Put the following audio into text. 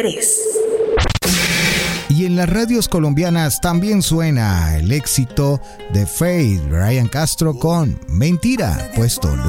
3. Y en las radios colombianas también suena el éxito de Faith, Ryan Castro con Mentira, puesto